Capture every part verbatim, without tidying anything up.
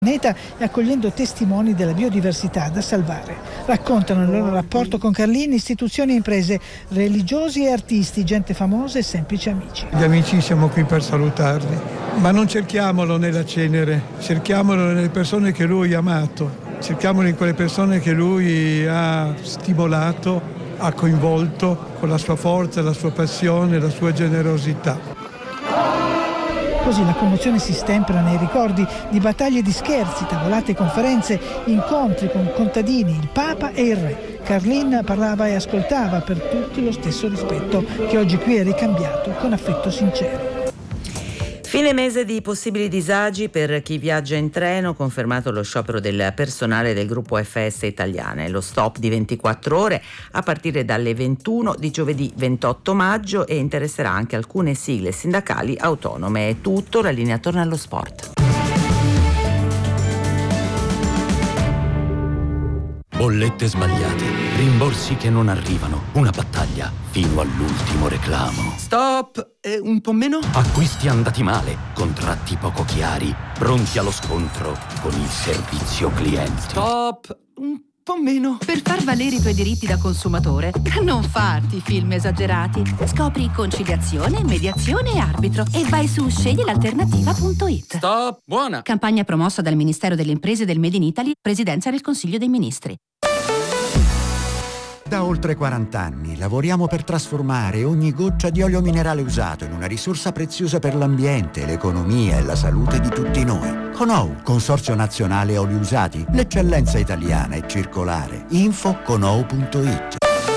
pianeta e accogliendo testimoni della biodiversità da salvare. Raccontano il loro rapporto con Carlin istituzioni e imprese, religiosi e artisti, gente famosa e semplici amici. Gli amici siamo qui per salutarli, ma non cerchiamolo nella cenere, cerchiamolo nelle persone che lui ha amato, cerchiamolo in quelle persone che lui ha stimolato, ha coinvolto con la sua forza, la sua passione, la sua generosità. Così la commozione si stempera nei ricordi di battaglie di scherzi, tavolate e conferenze, incontri con contadini, il Papa e il Re. Carlin parlava e ascoltava per tutti lo stesso rispetto, che oggi qui è ricambiato con affetto sincero. Fine mese di possibili disagi per chi viaggia in treno, confermato lo sciopero del personale del gruppo F S Italiane. Lo stop di ventiquattro ore a partire dalle ventuno di giovedì ventotto maggio e interesserà anche alcune sigle sindacali autonome. È tutto, la linea torna allo sport. Bollette sbagliate, rimborsi che non arrivano, una battaglia fino all'ultimo reclamo. Stop! Eh, un po' meno? Acquisti andati male, contratti poco chiari, pronti allo scontro con il servizio clienti. Stop! Un po' meno. Per far valere i tuoi diritti da consumatore, non farti film esagerati. Scopri conciliazione, mediazione e arbitro e vai su scegli l'alternativa punto it. Stop! Buona! Campagna promossa dal Ministero delle Imprese del Made in Italy, Presidenza del Consiglio dei Ministri. Da oltre quaranta anni lavoriamo per trasformare ogni goccia di olio minerale usato in una risorsa preziosa per l'ambiente, l'economia e la salute di tutti noi. Conou, Consorzio Nazionale Oli Usati, l'eccellenza italiana e circolare. Info conou punto it.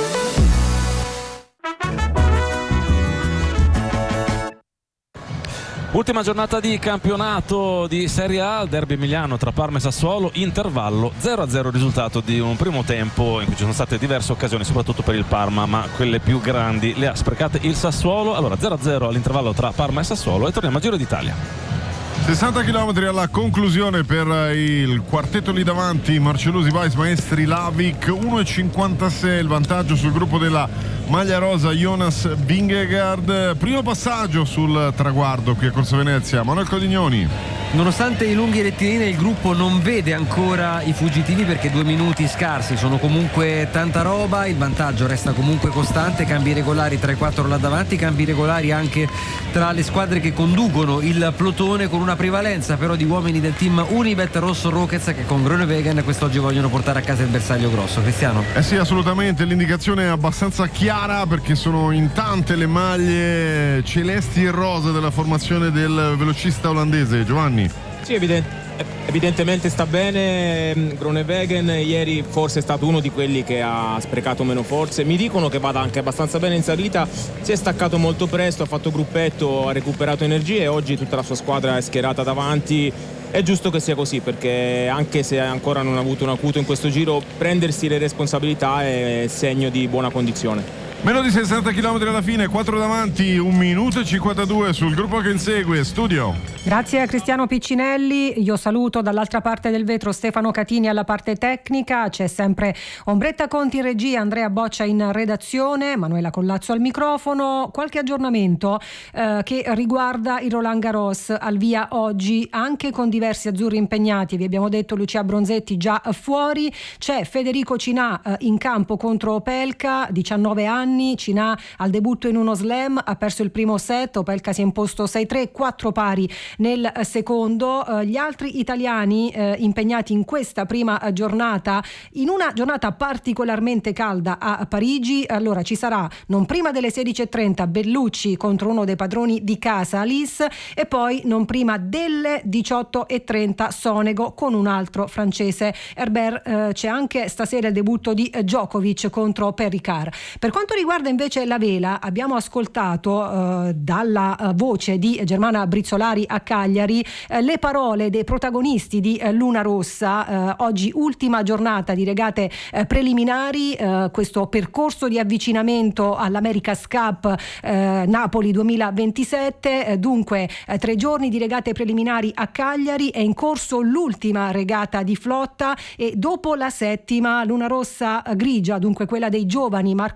Ultima giornata di campionato di Serie A, derby emiliano tra Parma e Sassuolo, intervallo zero a zero, risultato di un primo tempo in cui ci sono state diverse occasioni, soprattutto per il Parma, ma quelle più grandi le ha sprecate il Sassuolo. Allora zero a zero all'intervallo tra Parma e Sassuolo e torniamo a Giro d'Italia. sessanta chilometri alla conclusione per il quartetto lì davanti, Marcellusi, Weiss, Maestri, Lavic, uno e cinquantasei il vantaggio sul gruppo della maglia rosa, Jonas Vingegaard. Primo passaggio sul traguardo qui a Corso Venezia, Manuel Codignoni. Nonostante i lunghi rettilinei, il gruppo non vede ancora i fuggitivi perché due minuti scarsi sono comunque tanta roba. Il vantaggio resta comunque costante, cambi regolari tra i quattro là davanti, cambi regolari anche tra le squadre che conducono il plotone, con una prevalenza però di uomini del team Unibet Rosso Rockets che con Groenewegen quest'oggi vogliono portare a casa il bersaglio grosso. Cristiano? Eh sì, assolutamente, l'indicazione è abbastanza chiara perché sono in tante le maglie celesti e rosa della formazione del velocista olandese. Giovanni? Sì, evidente, evidentemente sta bene Groenewegen. Ieri forse è stato uno di quelli che ha sprecato meno forze. Mi dicono che vada anche abbastanza bene in salita, si è staccato molto presto, ha fatto gruppetto, ha recuperato energie e oggi tutta la sua squadra è schierata davanti. È giusto che sia così, perché anche se ancora non ha avuto un acuto in questo giro, prendersi le responsabilità è segno di buona condizione. Meno di sessanta chilometri alla fine, quattro davanti, un minuto e cinquantadue sul gruppo che insegue. Studio. Grazie a Cristiano Piccinelli. Io saluto dall'altra parte del vetro Stefano Catini alla parte tecnica. C'è sempre Ombretta Conti in regia, Andrea Boccia in redazione, Manuela Collazzo al microfono. Qualche aggiornamento eh, che riguarda il Roland Garros, al via oggi anche con diversi azzurri impegnati. Vi abbiamo detto Lucia Bronzetti già fuori. C'è Federico Cinà eh, in campo contro Opelka, diciannove anni. Cinà al debutto in uno slam, ha perso il primo set, Opelka si è imposto sei tre, quattro pari nel secondo. Eh, gli altri italiani eh, impegnati in questa prima giornata, in una giornata particolarmente calda a Parigi. Allora ci sarà non prima delle sedici e trenta Bellucci contro uno dei padroni di casa, Alice, e poi non prima delle diciotto e trenta Sonego con un altro francese, Herbert. Eh, c'è anche stasera il debutto di Djokovic contro Perricard. Per quanto riguarda invece la vela, abbiamo ascoltato eh, dalla eh, voce di Germana Brizzolari a Cagliari eh, le parole dei protagonisti di eh, Luna Rossa. Eh, oggi ultima giornata di regate eh, preliminari, eh, questo percorso di avvicinamento all'America's Cup eh, Napoli duemilaventisette. Eh, dunque eh, tre giorni di regate preliminari a Cagliari, è in corso l'ultima regata di flotta e dopo la settima Luna Rossa grigia, dunque quella dei giovani, Marco Gradoni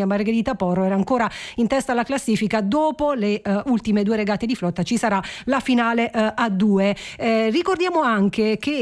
Colonia Margherita Porro era ancora in testa alla classifica. Dopo le uh, ultime due regate di flotta ci sarà la finale uh, a due. Eh, ricordiamo anche che